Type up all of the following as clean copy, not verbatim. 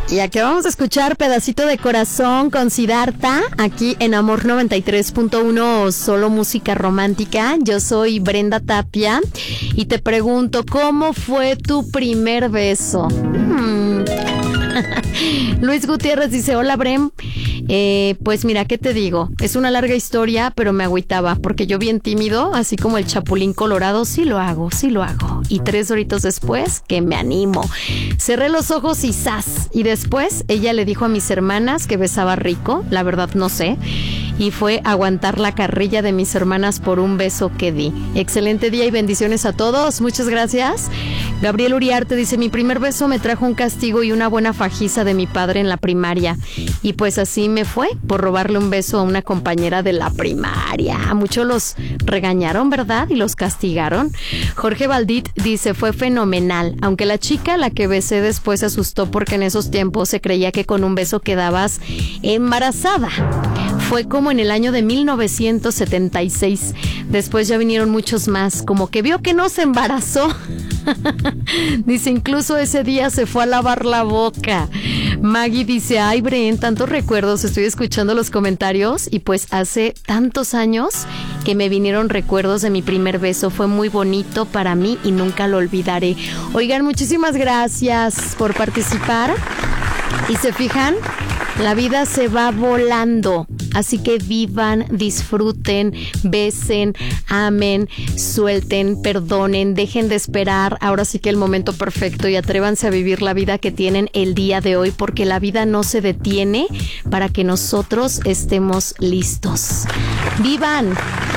Y aquí vamos a escuchar Pedacito de Corazón con Siddhartha, aquí en Amor 93.1, solo música romántica. Yo soy Brenda Tapia y te pregunto, ¿cómo fue tu primer beso? Luis Gutiérrez dice, hola Brem. Pues mira, ¿qué te digo? Es una larga historia, pero me agüitaba, porque yo bien tímido, así como el Chapulín Colorado, sí lo hago. Y 3 horitos después, que me animo. Cerré los ojos y ¡zas! Y después, ella le dijo a mis hermanas que besaba rico, la verdad no sé, y fue aguantar la carrilla de mis hermanas por un beso que di. Excelente día y bendiciones a todos, muchas gracias. Gabriel Uriarte dice, mi primer beso me trajo un castigo y una buena fajiza de mi padre en la primaria, y pues así me fue por robarle un beso a una compañera de la primaria. Muchos los regañaron, ¿verdad? Y los castigaron. Jorge Valdit dice, fue fenomenal, aunque la chica a la que besé después se asustó porque en esos tiempos se creía que con un beso quedabas embarazada. Fue como en el año de 1976. Después ya vinieron muchos más, como que vio que no se embarazó. Dice, incluso ese día se fue a lavar la boca. Maggie dice, ay Bren, tantos recuerdos, estoy escuchando los comentarios y pues hace tantos años que me vinieron recuerdos de mi primer beso. Fue muy bonito para mí y nunca lo olvidaré. Oigan, muchísimas gracias por participar. Y se fijan, la vida se va volando, así que vivan, disfruten, besen, amen, suelten, perdonen, dejen de esperar ahora sí que el momento perfecto y atrévanse a vivir la vida que tienen el día de hoy, porque la vida no se detiene para que nosotros estemos listos. Vivan,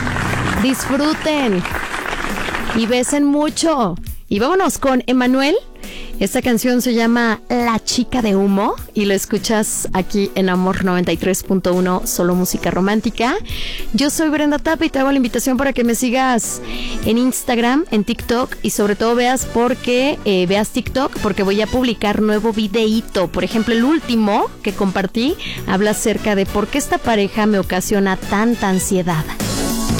disfruten y besen mucho. Y vámonos con Emanuel. Esta canción se llama La Chica de Humo y lo escuchas aquí en Amor 93.1, solo música romántica. Yo soy Brenda Tapia y te hago la invitación para que me sigas en Instagram, en TikTok y sobre todo veas TikTok porque voy a publicar nuevo videíto. Por ejemplo, el último que compartí habla acerca de por qué esta pareja me ocasiona tanta ansiedad.